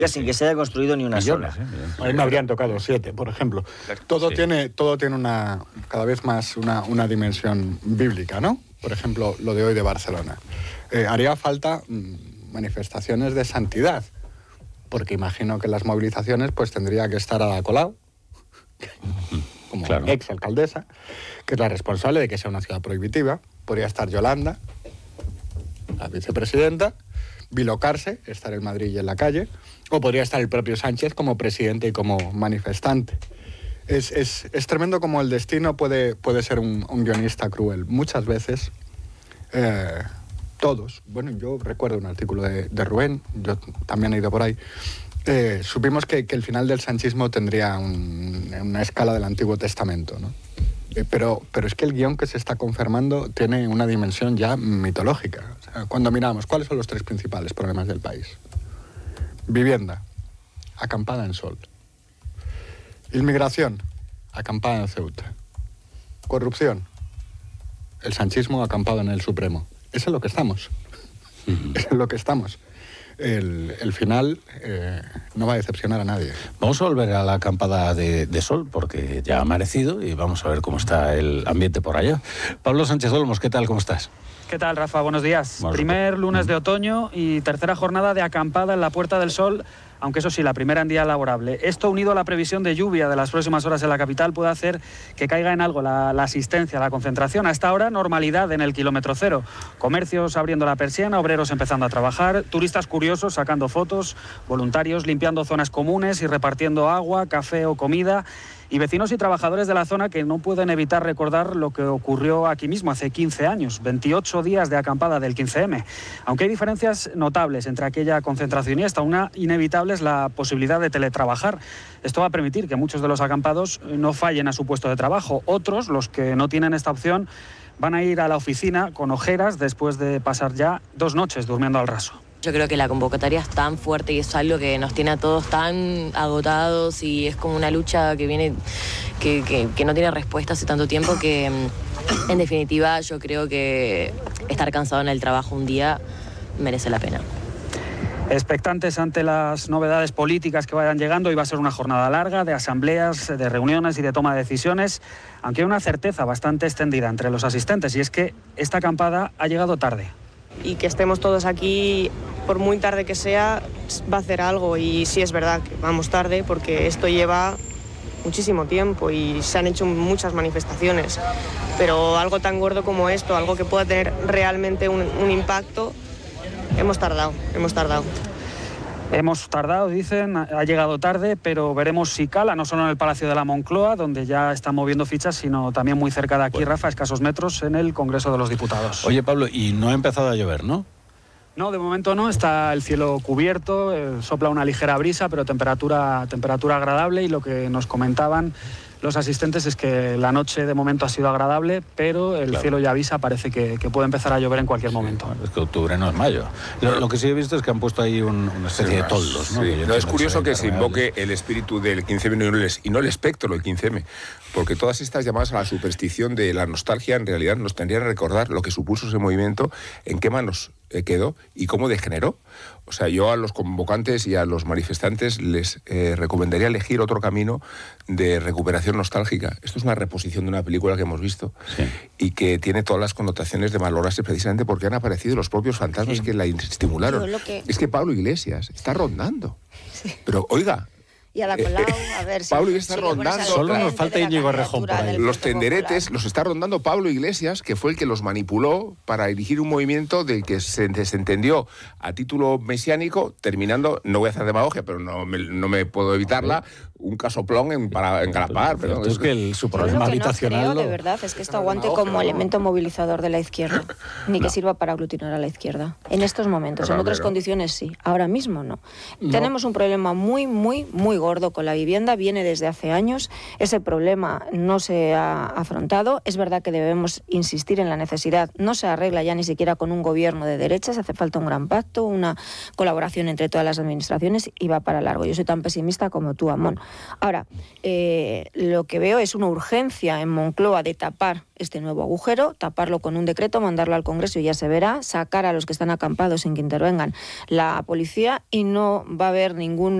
sin que se haya construido ni una millones, sola. A mí me habrían tocado 7, por ejemplo. Todo tiene cada vez más una dimensión bíblica, ¿no? Por ejemplo, lo de hoy de Barcelona. Haría falta manifestaciones de santidad, porque imagino que las movilizaciones pues tendría que estar Ada Colau, como exalcaldesa, que es la responsable de que sea una ciudad prohibitiva. Podría estar Yolanda, la vicepresidenta, bilocarse, estar en Madrid y en la calle, o podría estar el propio Sánchez como presidente y como manifestante. Es tremendo como el destino puede ser un guionista cruel. Muchas veces, todos, bueno, yo recuerdo un artículo de Rubén, yo también he ido por ahí, supimos que el final del sanchismo tendría una escala del Antiguo Testamento, ¿no? Pero es que el guión que se está confirmando tiene una dimensión ya mitológica. O sea, cuando miramos, ¿cuáles son los 3 principales problemas del país? Vivienda, acampada en Sol. Inmigración, acampada en Ceuta. Corrupción, el sanchismo acampado en el Supremo. Eso es lo que estamos. Eso es lo que estamos. El final no va a decepcionar a nadie. Vamos a volver a la acampada de Sol, porque ya ha amanecido y vamos a ver cómo está el ambiente por allá. Pablo Sánchez Olmos, ¿qué tal? ¿Cómo estás? ¿Qué tal, Rafa? Buenos días. Bueno, Primer lunes de otoño y tercera jornada de acampada en la Puerta del Sol, aunque eso sí, la primera en día laborable. Esto, unido a la previsión de lluvia de las próximas horas en la capital, puede hacer que caiga en algo la asistencia, la concentración. Hasta ahora, normalidad en el kilómetro cero. Comercios abriendo la persiana, obreros empezando a trabajar, turistas curiosos sacando fotos, voluntarios limpiando zonas comunes y repartiendo agua, café o comida, y vecinos y trabajadores de la zona que no pueden evitar recordar lo que ocurrió aquí mismo hace 15 años, 28 días de acampada del 15M. Aunque hay diferencias notables entre aquella concentración y esta, una inevitable es la posibilidad de teletrabajar. Esto va a permitir que muchos de los acampados no fallen a su puesto de trabajo. Otros, los que no tienen esta opción, van a ir a la oficina con ojeras después de pasar ya 2 noches durmiendo al raso. Yo creo que la convocatoria es tan fuerte y es algo que nos tiene a todos tan agotados y es como una lucha que viene, que no tiene respuesta hace tanto tiempo que, en definitiva, yo creo que estar cansado en el trabajo un día merece la pena. Expectantes ante las novedades políticas que vayan llegando, hoy va a ser una jornada larga de asambleas, de reuniones y de toma de decisiones, aunque hay una certeza bastante extendida entre los asistentes, y es que esta acampada ha llegado tarde. Y que estemos todos aquí, por muy tarde que sea, va a hacer algo. Y sí es verdad que vamos tarde porque esto lleva muchísimo tiempo y se han hecho muchas manifestaciones. Pero algo tan gordo como esto, algo que pueda tener realmente un impacto, hemos tardado. Hemos tardado, dicen, ha llegado tarde, pero veremos si cala, no solo en el Palacio de la Moncloa, donde ya están moviendo fichas, sino también muy cerca de aquí, Rafa, a escasos metros, en el Congreso de los Diputados. Oye, Pablo, y no ha empezado a llover, ¿no? No, de momento no, está el cielo cubierto, sopla una ligera brisa, pero temperatura agradable, y lo que nos comentaban los asistentes es que la noche de momento ha sido agradable, pero el cielo ya avisa, parece que puede empezar a llover en cualquier momento. Es que octubre no es mayo. Lo que sí he visto es que han puesto ahí una especie de toldos, ¿no? Sí. No, es curioso que se invoque el espíritu del 15M y no el espectro del 15M, porque todas estas llamadas a la superstición de la nostalgia en realidad nos tendrían a recordar lo que supuso ese movimiento, en qué manos quedó y cómo degeneró. O sea, yo a los convocantes y a los manifestantes les recomendaría elegir otro camino de recuperación nostálgica. Esto es una reposición de una película que hemos visto y que tiene todas las connotaciones de valorarse precisamente porque han aparecido los propios fantasmas que la estimularon. Es que Pablo Iglesias está rondando. Sí. Pero, oiga... Y Ada Colau, a ver si... Pablo está rondando... Solo nos falta Íñigo Errejón por ahí. Los tenderetes los está rondando Pablo Iglesias, que fue el que los manipuló para dirigir un movimiento del que se desentendió a título mesiánico, terminando, no voy a hacer demagogia, pero no me puedo evitarla, un casoplón para engalapar. Pero es que su problema habitacional... No creo, de verdad, es que esto aguante como elemento movilizador de la izquierda, ni que sirva para aglutinar a la izquierda. En estos momentos, en otras condiciones sí, ahora mismo no. Tenemos un problema muy, muy, muy gordo con la vivienda, viene desde hace años, ese problema no se ha afrontado. Es verdad que debemos insistir en la necesidad, no se arregla ya ni siquiera con un gobierno de derechas, hace falta un gran pacto, una colaboración entre todas las administraciones y va para largo. Yo soy tan pesimista como tú, Amón. Ahora, lo que veo es una urgencia en Moncloa de tapar este nuevo agujero, taparlo con un decreto, mandarlo al Congreso y ya se verá, sacar a los que están acampados sin que intervengan la policía, y no va a haber ningún